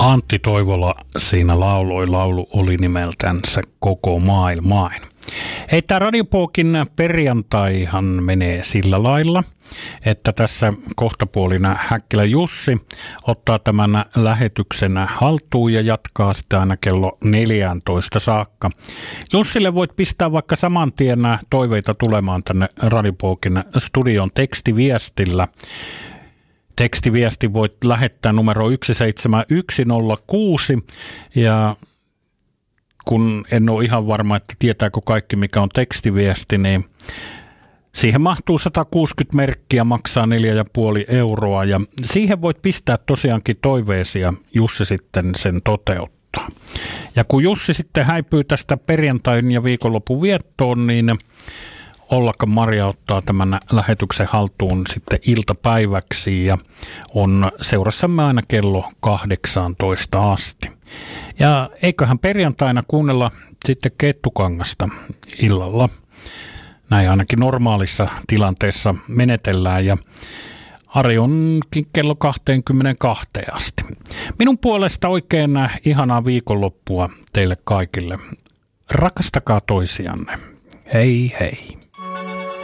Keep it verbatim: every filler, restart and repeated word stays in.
Antti Toivola siinä lauloi. Laulu oli nimeltänsä Koko maailmain. Ei, tämä Radiopokin perjantaihan menee sillä lailla, että tässä kohtapuolina Häkkilä Jussi ottaa tämän lähetyksen haltuun ja jatkaa sitä aina kello neljätoista saakka. Jussille voit pistää vaikka saman tien toiveita tulemaan tänne Radiopokin studion tekstiviestillä. Tekstiviesti voit lähettää numero yksi seitsemän yksi nolla kuusi ja kun en ole ihan varma, että tietääkö kaikki mikä on tekstiviesti, niin siihen mahtuu sata kuusikymmentä merkkiä, maksaa neljä pilkku viisi euroa ja siihen voit pistää tosiaankin toiveesi ja Jussi sitten sen toteuttaa. Ja kun Jussi sitten häipyy tästä perjantain ja viikonlopun viettoon, niin Ollakka Maria ottaa tämän lähetyksen haltuun sitten iltapäiväksi ja on seurassamme aina kello kahdeksantoista asti. Ja eiköhän perjantaina kuunnella sitten Kettukangasta illalla. Näin ainakin normaalissa tilanteessa menetellään ja Ari onkin kello kaksikymmentäkaksi asti. Minun puolesta oikein ihanaa viikonloppua teille kaikille. Rakastakaa toisianne. Hei hei.